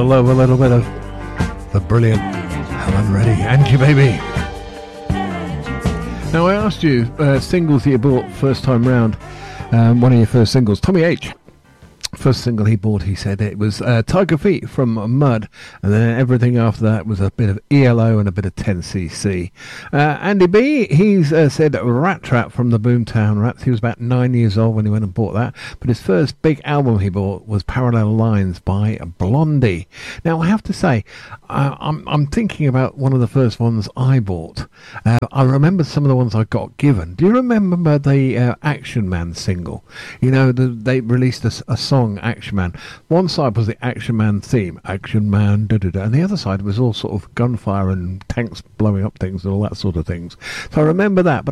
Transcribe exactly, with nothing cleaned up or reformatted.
love a little bit of the brilliant Helen Reddy, Angie Baby. Now, I asked you uh, singles that you bought first time round. Um, one of your first singles, Tommy H. First single he bought, he said it was uh, Tiger Feet from Mud, and then everything after that was a bit of E L O and a bit of ten C C. Uh, Andy B, he's uh, said Rat Trap from the Boomtown Rats. He was about nine years old when he went and bought that, but his first big album he bought was Parallel Lines by Blondie. Now, I have to say, uh, I'm, I'm thinking about one of the first ones I bought. Uh, I remember some of the ones I got given. Do you remember the uh, Action Man single? You know, the, they released a, a song, Action Man. One side was the Action Man theme, Action Man, da da da, and the other side was all sort of gunfire and tanks blowing up things and all that sort of things. So I remember that, but